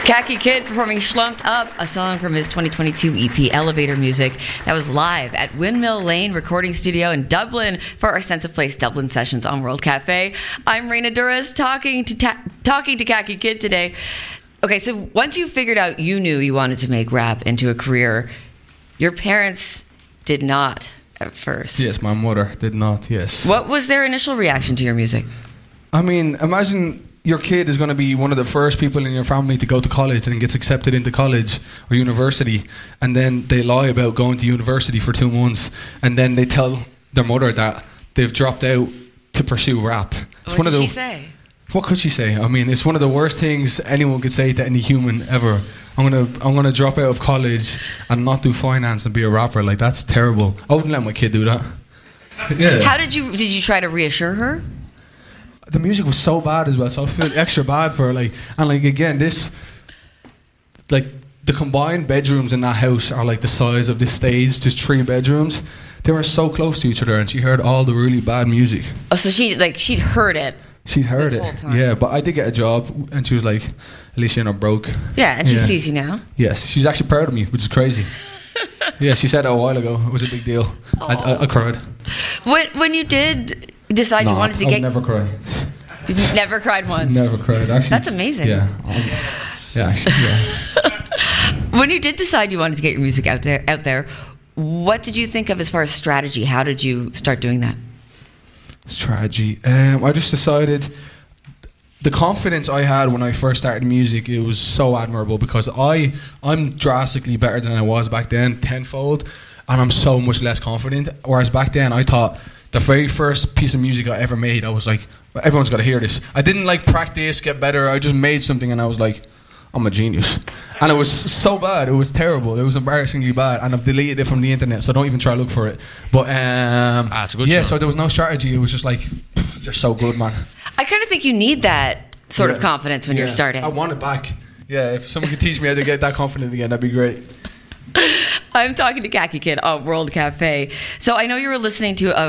Khaki Kid performing Schlumped Up, a song from his 2022 EP Elevator Music that was live at Windmill Lane Recording Studio in Dublin for our Sense of Place Dublin sessions on World Cafe. I'm Raina Duras talking to Khaki Kid today. Okay, so once you figured out you knew you wanted to make rap into a career, your parents did not at first. Yes, my mother did not, yes. What was their initial reaction to your music? I mean, imagine your kid is going to be one of the first people in your family to go to college and gets accepted into college or university, and then they lie about going to university for 2 months, and then they tell their mother that they've dropped out to pursue rap. What did she say? What could she say? I mean, it's one of the worst things anyone could say to any human ever. I'm gonna drop out of college and not do finance and be a rapper. Like, that's terrible. I wouldn't let my kid do that. Yeah. How did you try to reassure her? The music was so bad as well, so I feel extra bad for her. Like, and like again, this, like, the combined bedrooms in that house are like the size of this stage. Just 3 bedrooms. They were so close to each other, and she heard all the really bad music. Oh, so she'd heard it. She'd heard this it. Whole time. Yeah, but I did get a job, and she was like, "At least you're not broke." Yeah, and she sees you now. Yes, she's actually proud of me, which is crazy. Yeah, she said that a while ago. It was a big deal. I cried. When you did decide you wanted to get... I've never cried. You've never cried once? Never cried, actually. That's amazing. Yeah. Actually, yeah. When you did decide you wanted to get your music out there, what did you think of as far as strategy? How did you start doing that? Strategy. I just decided the confidence I had when I first started music, it was so admirable, because I'm drastically better than I was back then, tenfold, and I'm so much less confident. Whereas back then, I thought the very first piece of music I ever made, I was like, everyone's got to hear this. I didn't like practice, get better. I just made something and I was like, I'm a genius. And it was so bad. It was terrible. It was embarrassingly bad. And I've deleted it from the internet, so don't even try to look for it. But it's a good show. So there was no strategy. It was just like, you're so good, man. I kind of think you need that sort of confidence when you're starting. I want it back. Yeah, if someone could teach me how to get that confident again, that'd be great. I'm talking to Khaki Kid on World Cafe. So I know you were listening to a